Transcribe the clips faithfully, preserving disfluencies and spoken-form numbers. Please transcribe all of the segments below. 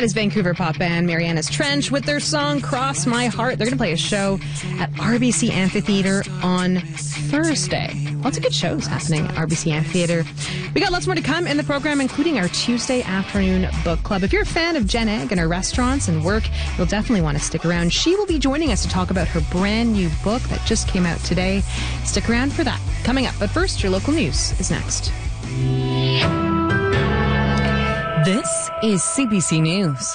That is Vancouver pop band Mariana's Trench with their song Cross My Heart. They're going to play a show at R B C Amphitheatre on Thursday. Lots of good shows happening at R B C Amphitheatre. We got lots more to come in the program, including our Tuesday afternoon book club. If you're a fan of Jen Egg and her restaurants and work, you'll definitely want to stick around. She will be joining us to talk about her brand new book that just came out today. Stick around for that. Coming up. But first, your local news is next. This is C B C News.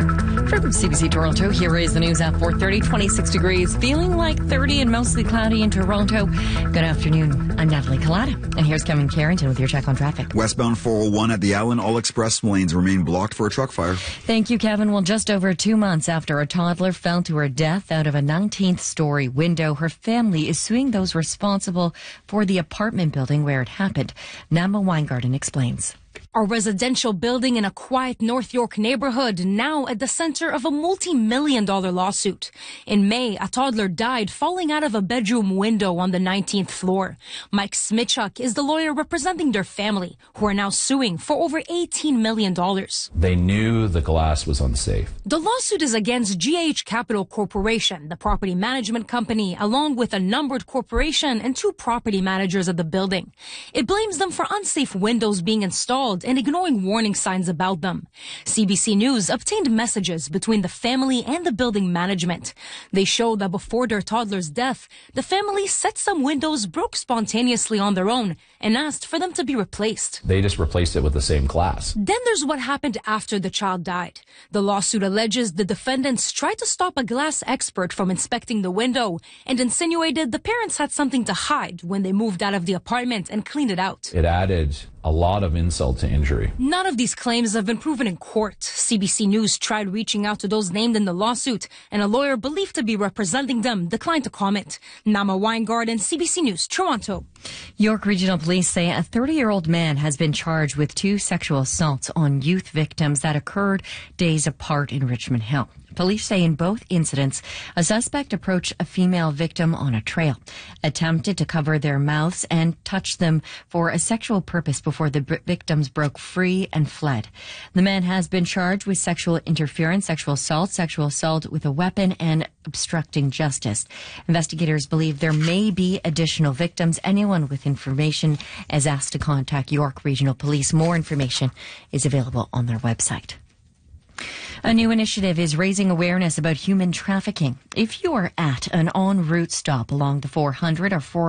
From C B C Toronto, here is the news at four thirty, twenty-six degrees, feeling like thirty and mostly cloudy in Toronto. Good afternoon. I'm Natalie Collada, and here's Kevin Carrington with your check on traffic. Westbound four oh one at the Allen All Express lanes remain blocked for a truck fire. Thank you, Kevin. Well, just over two months after a toddler fell to her death out of a nineteenth story window, her family is suing those responsible for the apartment building where it happened. Nama Weingarten explains. A residential building in a quiet North York neighborhood, now at the center of a multi-million dollar lawsuit. In May, a toddler died falling out of a bedroom window on the nineteenth floor. Mike Smitchuk is the lawyer representing their family, who are now suing for over eighteen million dollars. They knew the glass was unsafe. The lawsuit is against G H Capital Corporation, the property management company, along with a numbered corporation and two property managers of the building. It blames them for unsafe windows being installed and ignoring warning signs about them. C B C News obtained messages between the family and the building management. They show that before their toddler's death, the family said some windows broke spontaneously on their own and asked for them to be replaced. They just replaced it with the same glass. Then there's what happened after the child died. The lawsuit alleges the defendants tried to stop a glass expert from inspecting the window and insinuated the parents had something to hide when they moved out of the apartment and cleaned it out. It added a lot of insult to injury. None of these claims have been proven in court. C B C News tried reaching out to those named in the lawsuit, and a lawyer believed to be representing them declined to comment. Nama Weingarten, C B C News, Toronto. York Regional Police say a thirty-year-old man has been charged with two sexual assaults on youth victims that occurred days apart in Richmond Hill. Police say in both incidents, a suspect approached a female victim on a trail, attempted to cover their mouths and touch them for a sexual purpose before the b- victims broke free and fled. The man has been charged with sexual interference, sexual assault, sexual assault with a weapon, and obstructing justice. Investigators believe there may be additional victims. Anyone with information is asked to contact York Regional Police. More information is available on their website. A new initiative is raising awareness about human trafficking. If you are at an en route stop along the four hundred or four